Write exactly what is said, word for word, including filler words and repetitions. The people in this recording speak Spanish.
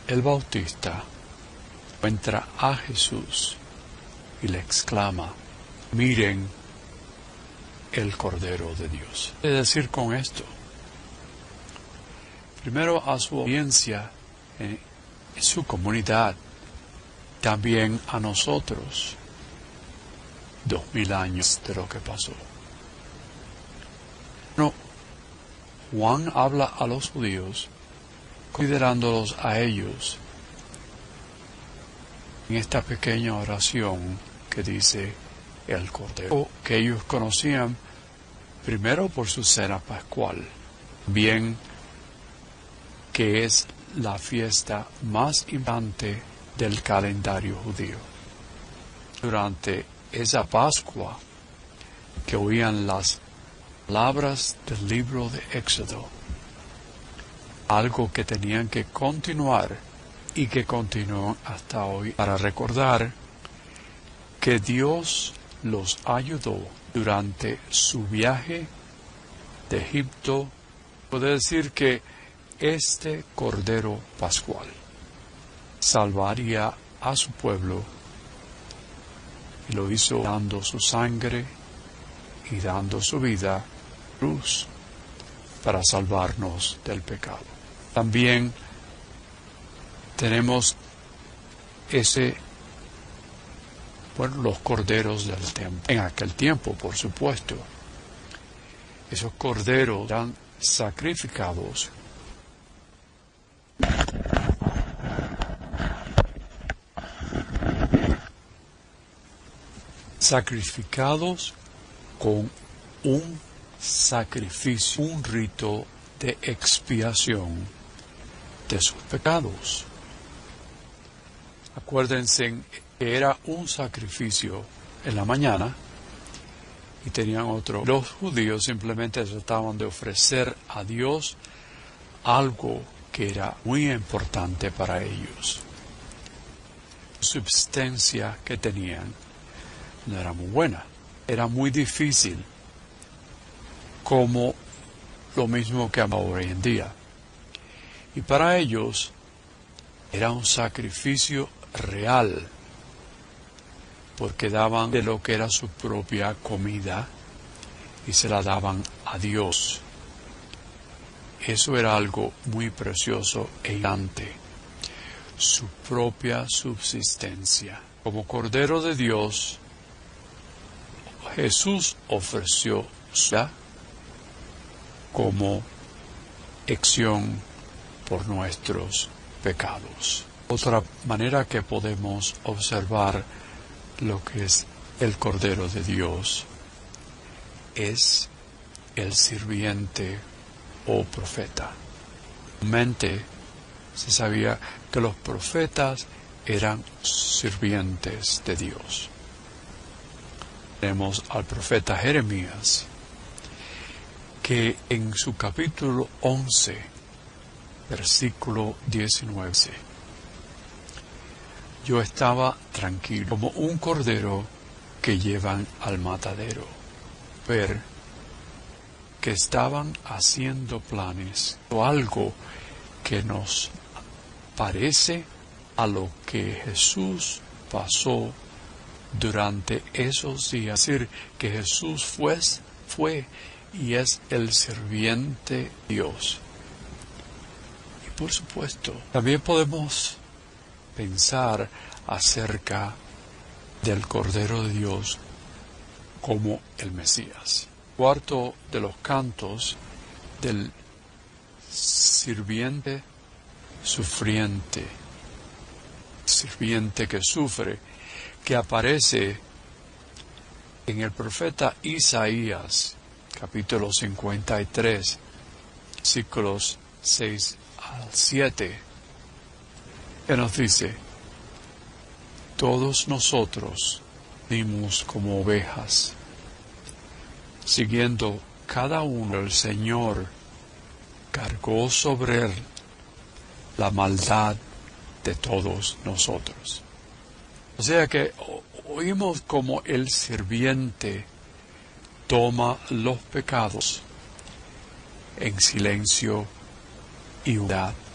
el Bautista encuentra a Jesús y le exclama: miren el Cordero de Dios. ¿Qué decir con esto? Primero, a su audiencia en, en su comunidad, también a nosotros, dos mil años de lo que pasó. No, Juan habla a los judíos, considerándolos a ellos, en esta pequeña oración que dice el Cordero, que ellos conocían primero por su cena pascual, bien que es la fiesta más importante del calendario judío. Durante esa Pascua, que oían las palabras del libro de Éxodo, algo que tenían que continuar y que continúan hasta hoy, para recordar que Dios los ayudó durante su viaje de Egipto. Puede decir que este Cordero Pascual salvaría a su pueblo, y lo hizo dando su sangre y dando su vida cruz para salvarnos del pecado. También tenemos ese, bueno, los corderos del templo. En aquel tiempo, por supuesto, esos corderos eran sacrificados sacrificados con un sacrificio, un rito de expiación de sus pecados. Acuérdense que era un sacrificio en la mañana y tenían otro. Los judíos simplemente trataban de ofrecer a Dios algo que era muy importante para ellos. La subsistencia que tenían no era muy buena, era muy difícil, como lo mismo que hoy en día. Y para ellos era un sacrificio real, porque daban de lo que era su propia comida y se la daban a Dios. Eso era algo muy precioso e importante, su propia subsistencia. Como Cordero de Dios, Jesús ofreció su vida como expiación por nuestros pecados. Otra manera que podemos observar lo que es el Cordero de Dios es el sirviente o profeta. Mente se sabía que los profetas eran sirvientes de Dios. Tenemos al profeta Jeremías, que en su capítulo once, versículo diecinueve, yo estaba tranquilo como un cordero que llevan al matadero, ver que estaban haciendo planes o algo que nos parece a lo que Jesús pasó durante esos días. Es decir, que Jesús fue, fue y es el sirviente de Dios. Y por supuesto, también podemos pensar acerca del Cordero de Dios como el Mesías. Cuarto de los cantos del sirviente sufriente, sirviente que sufre, que aparece en el profeta Isaías, capítulo cincuenta y tres, versículos seis al siete, que nos dice: todos nosotros dimos como ovejas, siguiendo cada uno el Señor, cargó sobre él la maldad de todos nosotros. O sea que oímos como el sirviente toma los pecados en silencio y humildad.